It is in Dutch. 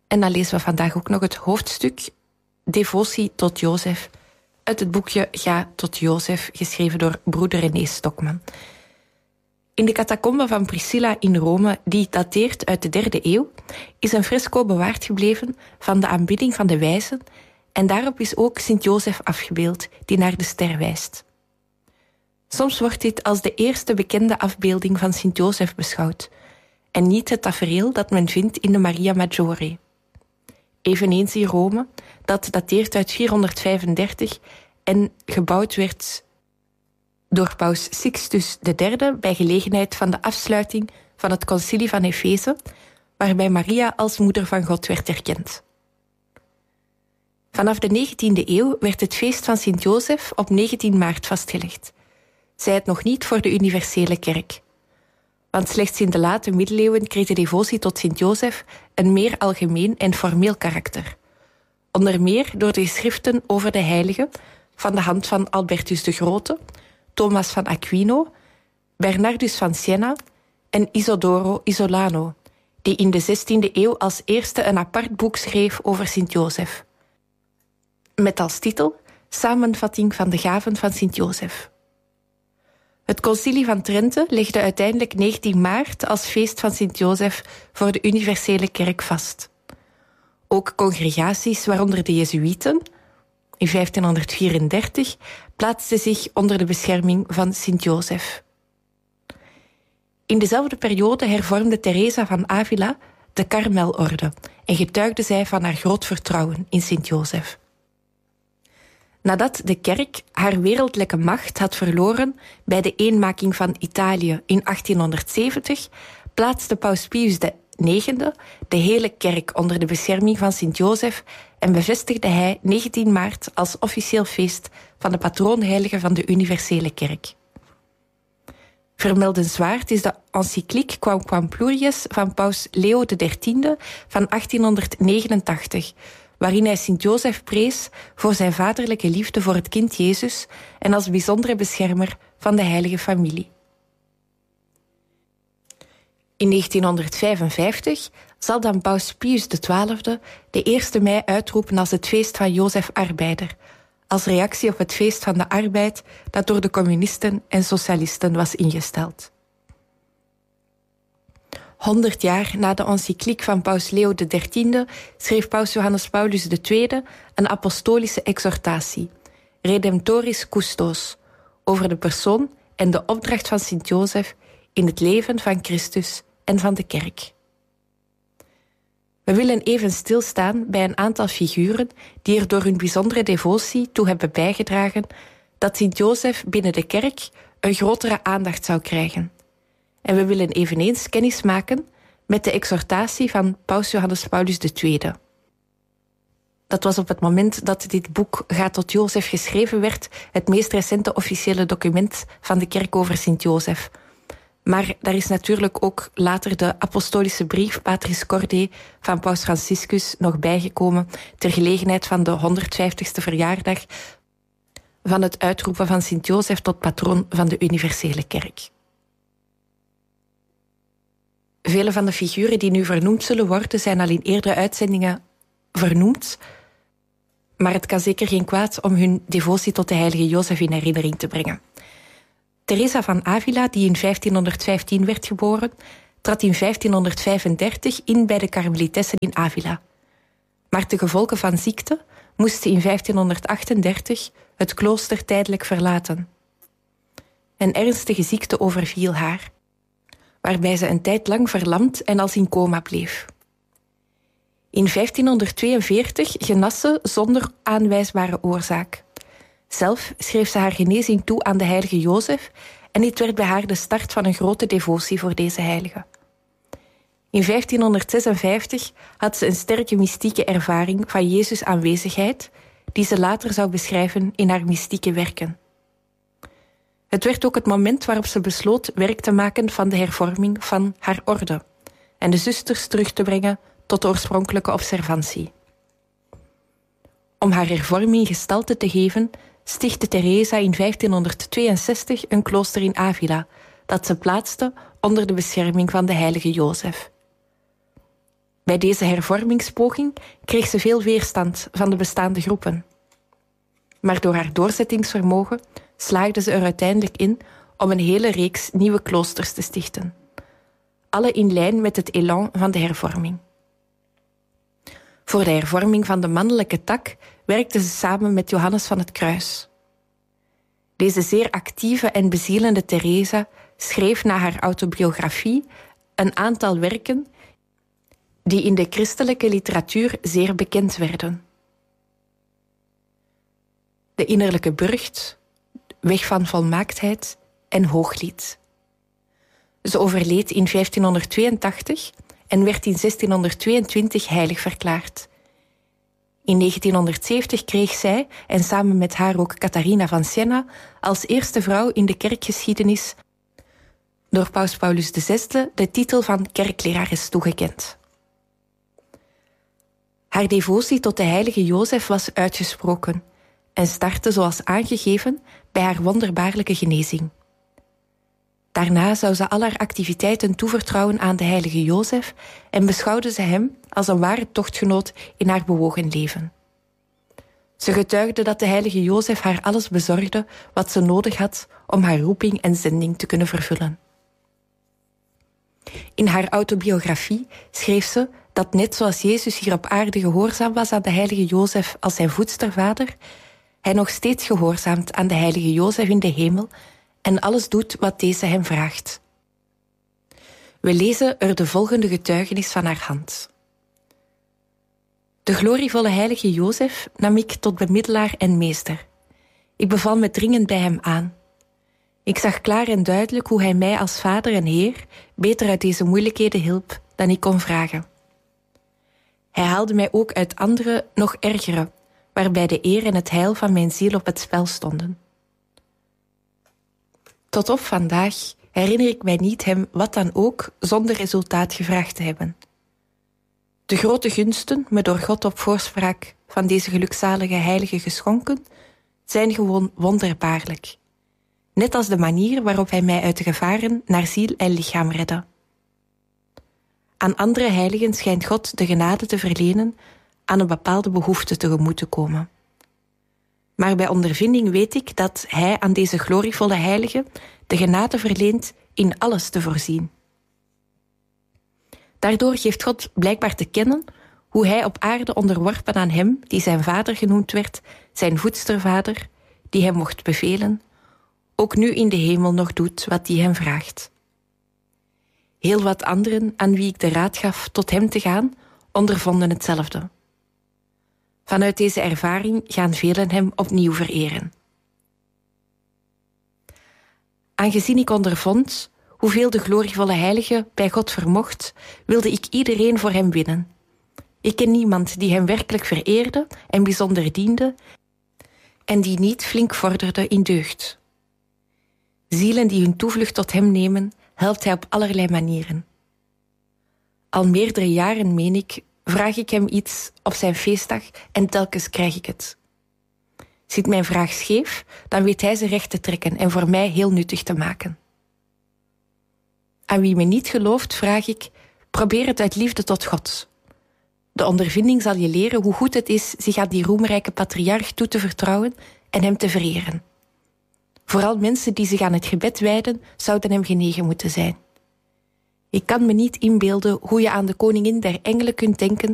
En dan lezen we vandaag ook nog het hoofdstuk Devotie tot Jozef uit het boekje Ga tot Jozef, geschreven door broeder René Stokman. In de catacombe van Priscilla in Rome, die dateert uit de 3e eeuw, is een fresco bewaard gebleven van de aanbidding van de wijzen en daarop is ook Sint-Jozef afgebeeld, die naar de ster wijst. Soms wordt dit als de eerste bekende afbeelding van Sint-Jozef beschouwd en niet het tafereel dat men vindt in de Maria Maggiore. Eveneens in Rome, dat dateert uit 435 en gebouwd werd door paus Sixtus III bij gelegenheid van de afsluiting van het concilie van Efeze, waarbij Maria als moeder van God werd erkend. Vanaf de 19e eeuw werd het feest van Sint-Jozef op 19 maart vastgelegd. Zij het nog niet voor de universele kerk. Want slechts in de late middeleeuwen kreeg de devotie tot Sint-Jozef een meer algemeen en formeel karakter. Onder meer door de geschriften over de heiligen van de hand van Albertus de Grote, Thomas van Aquino, Bernardus van Siena en Isodoro Isolano, die in de 16e eeuw als eerste een apart boek schreef over Sint-Jozef. Met als titel Samenvatting van de gaven van Sint-Jozef. Het concilie van Trente legde uiteindelijk 19 maart als feest van Sint-Jozef voor de universele kerk vast. Ook congregaties, waaronder de Jezuïeten, in 1534, plaatsten zich onder de bescherming van Sint-Jozef. In dezelfde periode hervormde Teresa van Avila de Karmelorde en getuigde zij van haar groot vertrouwen in Sint-Jozef. Nadat de kerk haar wereldlijke macht had verloren bij de eenmaking van Italië in 1870, plaatste paus Pius IX de hele kerk onder de bescherming van Sint-Jozef en bevestigde hij 19 maart als officieel feest van de patroonheilige van de universele kerk. Vermeldenswaard is de encycliek Quamquam Plurius van paus Leo XIII van 1889, waarin hij Sint-Jozef prees voor zijn vaderlijke liefde voor het kind Jezus en als bijzondere beschermer van de heilige familie. In 1955 zal dan paus Pius XII de 1 mei uitroepen als het feest van Jozef Arbeider, als reactie op het feest van de arbeid dat door de communisten en socialisten was ingesteld. 100 jaar na de encycliek van paus Leo XIII schreef paus Johannes Paulus II een apostolische exhortatie, Redemptoris Custos, over de persoon en de opdracht van Sint-Jozef in het leven van Christus en van de kerk. We willen even stilstaan bij een aantal figuren die er door hun bijzondere devotie toe hebben bijgedragen dat Sint-Jozef binnen de kerk een grotere aandacht zou krijgen. En we willen eveneens kennis maken met de exhortatie van paus Johannes Paulus II. Dat was op het moment dat dit boek Ga tot Jozef geschreven werd, het meest recente officiële document van de kerk over Sint-Jozef. Maar daar is natuurlijk ook later de apostolische brief Patris Corde van paus Franciscus nog bijgekomen ter gelegenheid van de 150ste verjaardag van het uitroepen van Sint-Jozef tot patroon van de universele kerk. Vele van de figuren die nu vernoemd zullen worden zijn al in eerdere uitzendingen vernoemd, maar het kan zeker geen kwaad om hun devotie tot de heilige Jozef in herinnering te brengen. Teresa van Avila, die in 1515 werd geboren, trad in 1535 in bij de Karmelitessen in Avila. Maar ten gevolge van ziekte moest ze in 1538 het klooster tijdelijk verlaten. Een ernstige ziekte overviel haar, waarbij ze een tijd lang verlamd en als in coma bleef. In 1542 genas ze zonder aanwijsbare oorzaak. Zelf schreef ze haar genezing toe aan de heilige Jozef en dit werd bij haar de start van een grote devotie voor deze heilige. In 1556 had ze een sterke mystieke ervaring van Jezus' aanwezigheid, die ze later zou beschrijven in haar mystieke werken. Het werd ook het moment waarop ze besloot werk te maken van de hervorming van haar orde en de zusters terug te brengen tot de oorspronkelijke observantie. Om haar hervorming gestalte te geven, stichtte Teresa in 1562 een klooster in Avila, dat ze plaatste onder de bescherming van de heilige Jozef. Bij deze hervormingspoging kreeg ze veel weerstand van de bestaande groepen. Maar door haar doorzettingsvermogen slaagde ze er uiteindelijk in om een hele reeks nieuwe kloosters te stichten. Alle in lijn met het elan van de hervorming. Voor de hervorming van de mannelijke tak werkte ze samen met Johannes van het Kruis. Deze zeer actieve en bezielende Teresa schreef na haar autobiografie een aantal werken die in de christelijke literatuur zeer bekend werden. De innerlijke burcht, Weg van volmaaktheid en Hooglied. Ze overleed in 1582 en werd in 1622 heilig verklaard. In 1970 kreeg zij, en samen met haar ook Catharina van Siena, als eerste vrouw in de kerkgeschiedenis door paus Paulus VI de titel van kerklerares toegekend. Haar devotie tot de heilige Jozef was uitgesproken en startte zoals aangegeven bij haar wonderbaarlijke genezing. Daarna zou ze al haar activiteiten toevertrouwen aan de heilige Jozef en beschouwde ze hem als een ware tochtgenoot in haar bewogen leven. Ze getuigde dat de heilige Jozef haar alles bezorgde wat ze nodig had om haar roeping en zending te kunnen vervullen. In haar autobiografie schreef ze dat net zoals Jezus hier op aarde gehoorzaam was aan de heilige Jozef als zijn voedstervader, hij nog steeds gehoorzaamt aan de heilige Jozef in de hemel en alles doet wat deze hem vraagt. We lezen er de volgende getuigenis van haar hand. De glorievolle heilige Jozef nam ik tot bemiddelaar en meester. Ik beval me dringend bij hem aan. Ik zag klaar en duidelijk hoe hij mij als vader en heer beter uit deze moeilijkheden hielp dan ik kon vragen. Hij haalde mij ook uit andere, nog ergere, waarbij de eer en het heil van mijn ziel op het spel stonden. Tot op vandaag herinner ik mij niet hem wat dan ook zonder resultaat gevraagd te hebben. De grote gunsten, me door God op voorspraak van deze gelukzalige heilige geschonken, zijn gewoon wonderbaarlijk. Net als de manier waarop hij mij uit de gevaren naar ziel en lichaam redde. Aan andere heiligen schijnt God de genade te verlenen aan een bepaalde behoefte tegemoet te komen. Maar bij ondervinding weet ik dat hij aan deze glorievolle heilige de genade verleent in alles te voorzien. Daardoor geeft God blijkbaar te kennen hoe hij op aarde onderworpen aan hem, die zijn vader genoemd werd, zijn voedstervader, die hem mocht bevelen, ook nu in de hemel nog doet wat die hem vraagt. Heel wat anderen aan wie ik de raad gaf tot hem te gaan, ondervonden hetzelfde. Vanuit deze ervaring gaan velen hem opnieuw vereren. Aangezien ik ondervond hoeveel de glorievolle heilige bij God vermocht, wilde ik iedereen voor hem winnen. Ik ken niemand die hem werkelijk vereerde en bijzonder diende en die niet flink vorderde in deugd. Zielen die hun toevlucht tot hem nemen, helpt hij op allerlei manieren. Al meerdere jaren, meen ik, vraag ik hem iets op zijn feestdag en telkens krijg ik het. Zit mijn vraag scheef, dan weet hij ze recht te trekken en voor mij heel nuttig te maken. Aan wie me niet gelooft, vraag ik, probeer het uit liefde tot God. De ondervinding zal je leren hoe goed het is zich aan die roemrijke patriarch toe te vertrouwen en hem te vereren. Vooral mensen die zich aan het gebed wijden, zouden hem genegen moeten zijn. Ik kan me niet inbeelden hoe je aan de koningin der engelen kunt denken